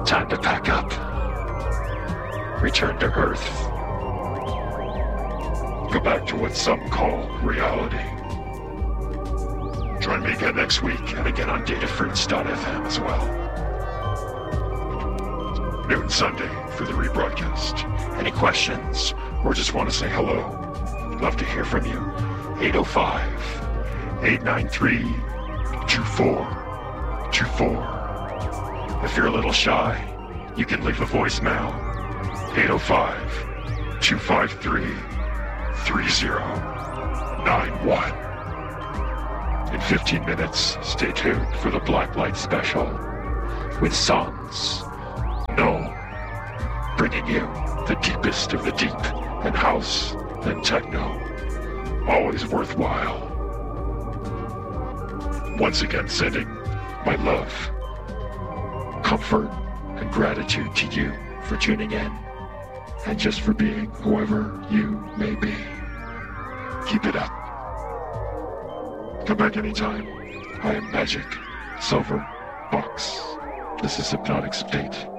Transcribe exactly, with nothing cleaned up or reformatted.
Time to pack up. Return to Earth. Go back to what some call reality. Join me again next week and again on datafruits dot f m as well. Noon Sunday for the rebroadcast. Any questions or just want to say hello? Love to hear from you. eight oh five, eight nine three, two four two four. If you're a little shy, you can leave a voicemail. eight oh five, two five three, three zero nine one. In fifteen minutes, stay tuned for the Blacklight Special with songs known, bringing you the deepest of the deep in house and techno. Always worthwhile. Once again, sending my love, comfort, and gratitude to you for tuning in and just for being whoever you may be. Keep it up. Come back anytime. I am Magic Silver Box. This is Hypnotic State.